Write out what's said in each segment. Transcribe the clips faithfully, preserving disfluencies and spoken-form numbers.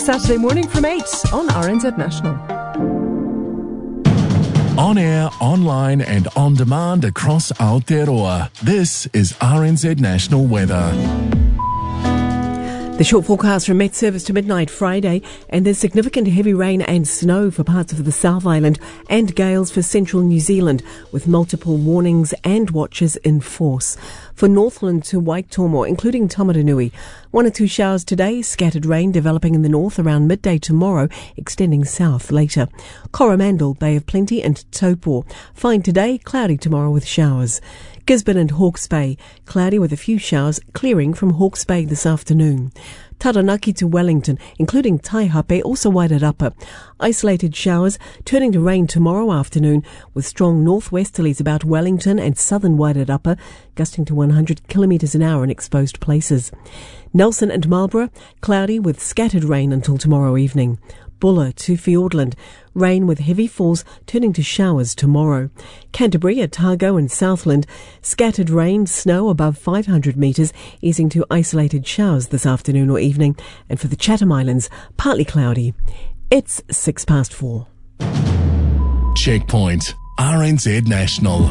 Saturday morning from eight on R N Z National. On air, online and on demand across Aotearoa. This is R N Z National Weather. The short forecast from Met Service to midnight Friday, and there's significant heavy rain and snow for parts of the South Island and gales for central New Zealand, with multiple warnings and watches in force. For Northland to Waitomo, including Tamaranui, one or two showers today, scattered rain developing in the north around midday tomorrow, extending south later. Coromandel, Bay of Plenty and Taupo, fine today, cloudy tomorrow with showers. Gisborne and Hawke's Bay, cloudy with a few showers, clearing from Hawke's Bay this afternoon. Taranaki to Wellington, including Taihape, also Wairarapa. Isolated showers, turning to rain tomorrow afternoon, with strong northwesterlies about Wellington and southern Wairarapa, gusting to one hundred kilometres an hour in exposed places. Nelson and Marlborough, cloudy with scattered rain until tomorrow evening. Buller to Fiordland, rain with heavy falls turning to showers tomorrow. Canterbury, Otago and Southland, scattered rain, snow above five hundred metres, easing to isolated showers this afternoon or evening. And for the Chatham Islands, partly cloudy. It's six past four. Checkpoint, R N Z National.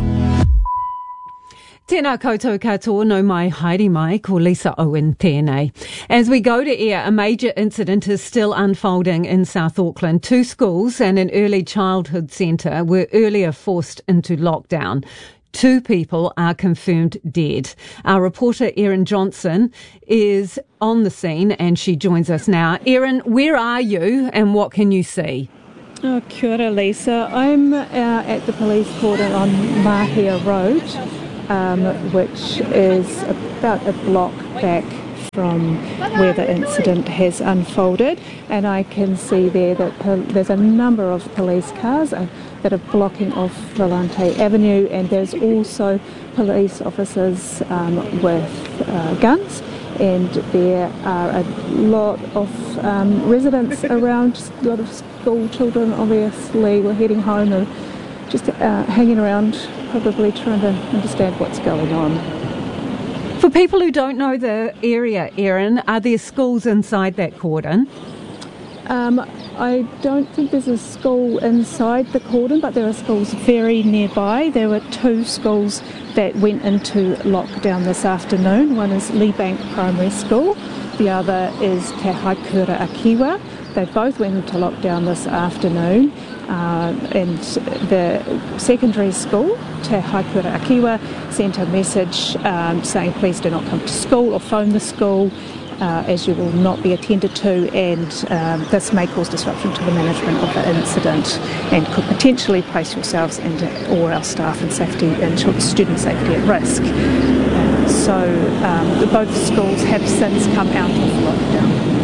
Tēnā koutou katoa, no mai haere mai, ko Lisa Owen tēnei. As we go to air, a major incident is still unfolding in South Auckland. Two schools and an early childhood centre were earlier forced into lockdown. Two people are confirmed dead. Our reporter Erin Johnson is on the scene and she joins us now. Erin, where are you and what can you see? Oh, kia ora, Lisa. I'm uh, at the police cordon on Mahia Road. Um, which is about a block back from where the incident has unfolded, and I can see there that pol- there's a number of police cars uh, that are blocking off Volante Avenue, and there's also police officers um, with uh, guns, and there are a lot of um, residents around, a lot of school children obviously were heading home and just uh, hanging around, probably trying to understand what's going on. For people who don't know the area, Erin, are there schools inside that cordon? Um, I don't think there's a school inside the cordon, but there are schools very nearby. There were two schools that went into lockdown this afternoon. One is Leebank Primary School, the other is Te Haikura Akiwa. They both went into lockdown this afternoon. Uh, and the secondary school, Te Haikura Akiwa, sent a message um, saying please do not come to school or phone the school uh, as you will not be attended to, and um, this may cause disruption to the management of the incident and could potentially place yourselves and or our staff and safety and student safety at risk. Uh, so um, both schools have since come out of lockdown.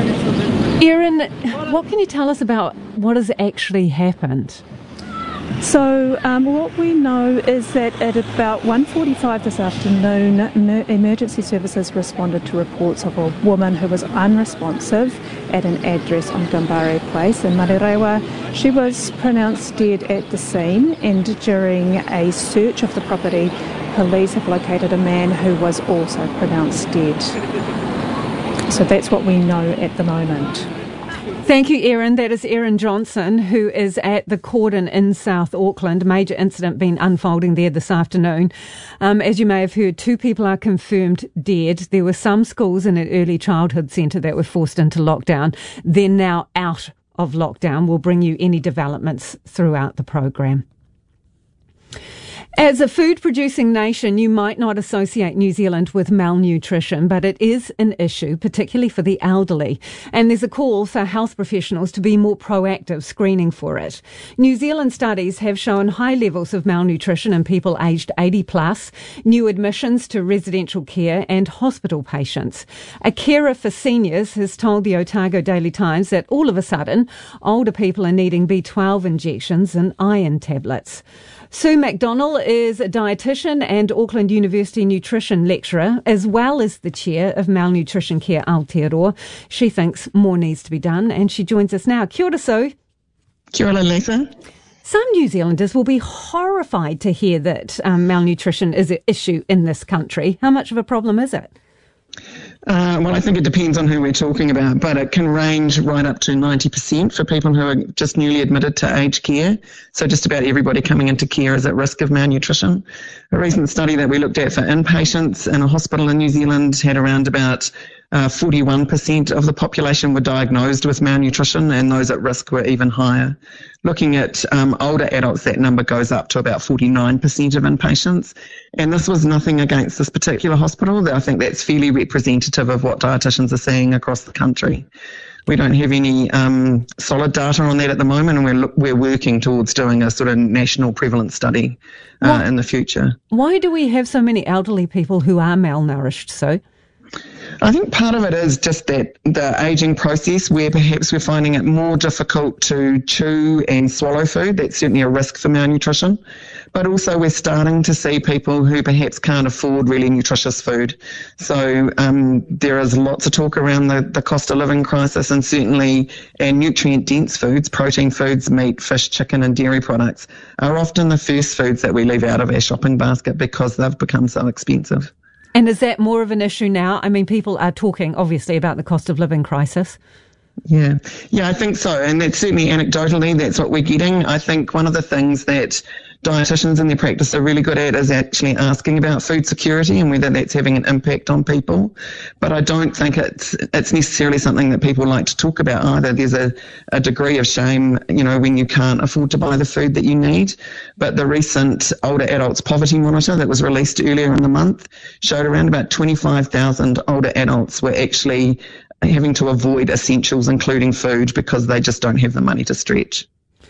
Erin, what can you tell us about what has actually happened? So um, what we know is that at about one forty-five this afternoon, emer- emergency services responded to reports of a woman who was unresponsive at an address on Gambare Place in Marirewa. She was pronounced dead at the scene, and during a search of the property, police have located a man who was also pronounced dead. So that's what we know at the moment. Thank you, Erin. That is Erin Johnson, who is at the cordon in South Auckland. Major incident been unfolding there this afternoon. Um, as you may have heard, two people are confirmed dead. There were some schools in an early childhood centre that were forced into lockdown. They're now out of lockdown. We'll bring you any developments throughout the program. As a food-producing nation, you might not associate New Zealand with malnutrition, but it is an issue, particularly for the elderly. And there's a call for health professionals to be more proactive screening for it. New Zealand studies have shown high levels of malnutrition in people aged eighty plus, new admissions to residential care and hospital patients. A carer for seniors has told the Otago Daily Times that all of a sudden, older people are needing B twelve injections and iron tablets. Sue McDonnell is a dietitian and Auckland University nutrition lecturer, as well as the chair of Malnutrition Care Aotearoa. She thinks more needs to be done, and she joins us now. Kia ora, Sue. Kia ora, Lisa. Some New Zealanders will be horrified to hear that um, malnutrition is an issue in this country. How much of a problem is it? Uh, well, I think it depends on who we're talking about, but it can range right up to ninety percent for people who are just newly admitted to aged care. So just about everybody coming into care is at risk of malnutrition. A recent study that we looked at for inpatients in a hospital in New Zealand had around about uh, forty-one percent of the population were diagnosed with malnutrition, and those at risk were even higher. Looking at um, older adults, that number goes up to about forty-nine percent of inpatients. And this was nothing against this particular hospital. I think that's fairly representative of what dietitians are seeing across the country. We don't have any um, solid data on that at the moment, and we're we're working towards doing a sort of national prevalence study uh, Why, in the future. Why do we have so many elderly people who are malnourished, so? I think part of it is just that the ageing process where perhaps we're finding it more difficult to chew and swallow food. That's certainly a risk for malnutrition. But also we're starting to see people who perhaps can't afford really nutritious food. So um, there is lots of talk around the, the cost of living crisis, and certainly our nutrient-dense foods, protein foods, meat, fish, chicken and dairy products are often the first foods that we leave out of our shopping basket because they've become so expensive. And is that more of an issue now? I mean, people are talking, obviously, about the cost of living crisis. Yeah, yeah, I think so. And that's certainly anecdotally, that's what we're getting. I think one of the things that dietitians in their practice are really good at is actually asking about food security and whether that's having an impact on people. But I don't think it's it's necessarily something that people like to talk about either. There's a, a degree of shame, you know, when you can't afford to buy the food that you need. But the recent Older Adults Poverty Monitor that was released earlier in the month showed around about twenty-five thousand older adults were actually having to avoid essentials, including food, because they just don't have the money to stretch.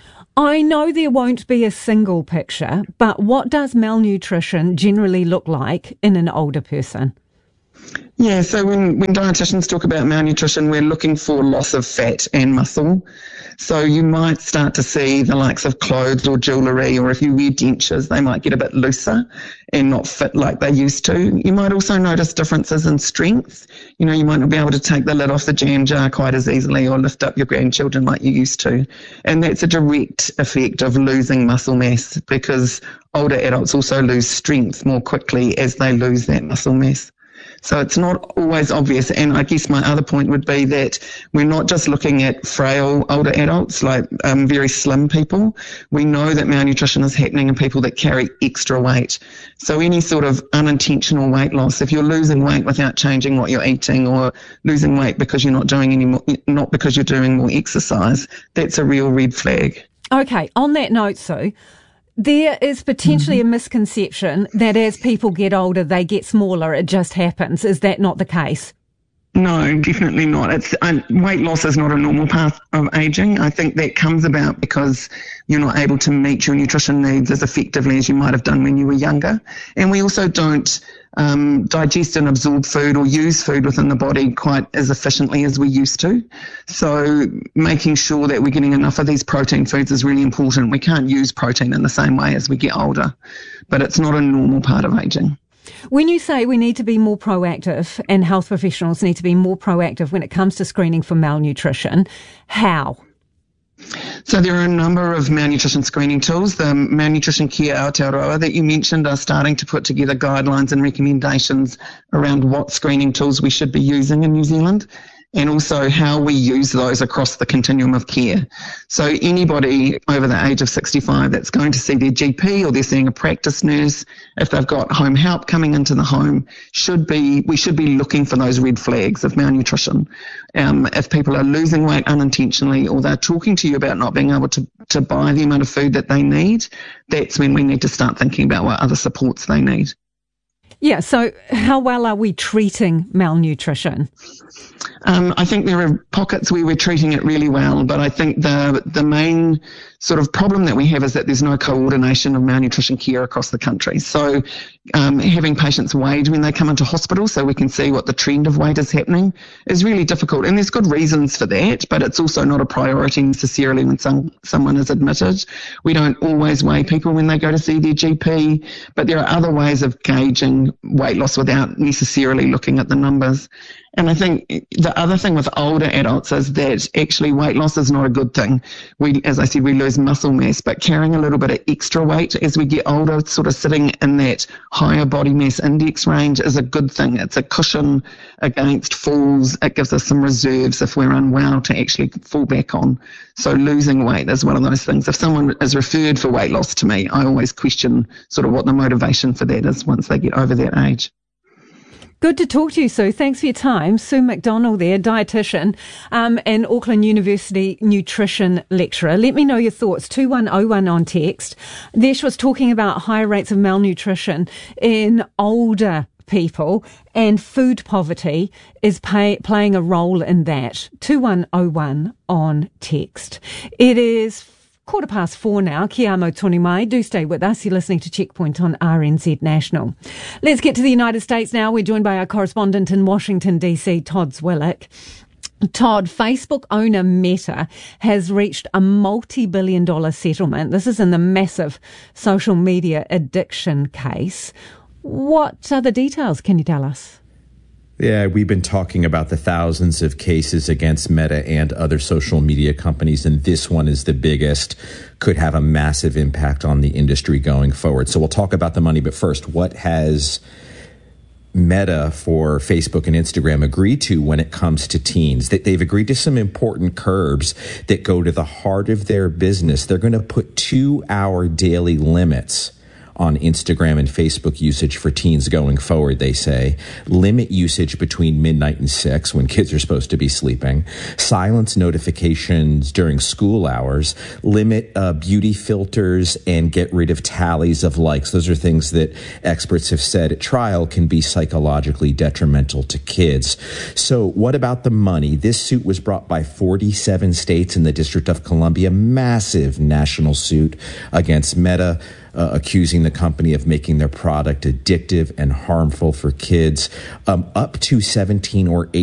I know there won't be a single picture, but what does malnutrition generally look like in an older person? Yeah, so when, when dietitians talk about malnutrition, we're looking for loss of fat and muscle. So you might start to see the likes of clothes or jewellery, or if you wear dentures, they might get a bit looser and not fit like they used to. You might also notice differences in strength. You know, you might not be able to take the lid off the jam jar quite as easily or lift up your grandchildren like you used to. And that's a direct effect of losing muscle mass, because older adults also lose strength more quickly as they lose that muscle mass. So it's not always obvious. And I guess my other point would be that we're not just looking at frail older adults, like um, very slim people. We know that malnutrition is happening in people that carry extra weight. So any sort of unintentional weight loss, if you're losing weight without changing what you're eating, or losing weight because you're not doing any more, not because you're doing more exercise, that's a real red flag. Okay, on that note, Sue, there is potentially mm-hmm. a misconception that as people get older, they get smaller. It just happens. Is that not the case? No, definitely not. It's uh, weight loss is not a normal path of ageing. I think that comes about because you're not able to meet your nutrition needs as effectively as you might have done when you were younger. And we also don't um, digest and absorb food or use food within the body quite as efficiently as we used to. So making sure that we're getting enough of these protein foods is really important. We can't use protein in the same way as we get older, but it's not a normal part of ageing. When you say we need to be more proactive and health professionals need to be more proactive when it comes to screening for malnutrition, how? So there are a number of malnutrition screening tools. The Malnutrition Care Aotearoa that you mentioned are starting to put together guidelines and recommendations around what screening tools we should be using in New Zealand, and also how we use those across the continuum of care. So anybody over the age of sixty-five that's going to see their G P, or they're seeing a practice nurse, if they've got home help coming into the home, should be we should be looking for those red flags of malnutrition. Um, if people are losing weight unintentionally, or they're talking to you about not being able to, to buy the amount of food that they need, that's when we need to start thinking about what other supports they need. Yeah, so how well are we treating malnutrition? Um, I think there are pockets where we're treating it really well, but I think the the main sort of problem that we have is that there's no coordination of malnutrition care across the country. So um, having patients weighed when they come into hospital so we can see what the trend of weight is happening is really difficult. And there's good reasons for that, but it's also not a priority necessarily when some, someone is admitted. We don't always weigh people when they go to see their G P, but there are other ways of gauging weight loss without necessarily looking at the numbers. And I think the other thing with older adults is that actually weight loss is not a good thing. We, as I said, we lose muscle mass, but carrying a little bit of extra weight as we get older, sort of sitting in that higher body mass index range, is a good thing. It's a cushion against falls. It gives us some reserves if we're unwell to actually fall back on. So losing weight is one of those things. If someone is referred for weight loss to me, I always question sort of what the motivation for that is once they get over that age. Good to talk to you, Sue. Thanks for your time. Sue McDonald there, dietitian um, and Auckland University nutrition lecturer. Let me know your thoughts. two one oh one on text. Nesh was talking about higher rates of malnutrition in older people, and food poverty is pay, playing a role in that. two one oh one on text. It is quarter past four now. Kia amo tonu mai. Do stay with us. You're listening to Checkpoint on R N Z National. Let's get to the United States now. We're joined by our correspondent in Washington, D C, Todd Zwillick. Todd, Facebook owner Meta has reached a multi-billion dollar settlement. This is in the massive social media addiction case. What other details can you tell us? Yeah, we've been talking about the thousands of cases against Meta and other social media companies, and this one is the biggest, could have a massive impact on the industry going forward. So we'll talk about the money, but first, what has Meta for Facebook and Instagram agreed to when it comes to teens? That they've agreed to some important curbs that go to the heart of their business. They're going to put two-hour daily limits on Instagram and Facebook usage for teens going forward, they say. Limit usage between midnight and six when kids are supposed to be sleeping. Silence notifications during school hours. Limit uh, beauty filters and get rid of tallies of likes. Those are things that experts have said at trial can be psychologically detrimental to kids. So what about the money? This suit was brought by forty-seven states in the District of Columbia. Massive national suit against Meta, Uh, accusing the company of making their product addictive and harmful for kids. Um, up to seventeen or eighteen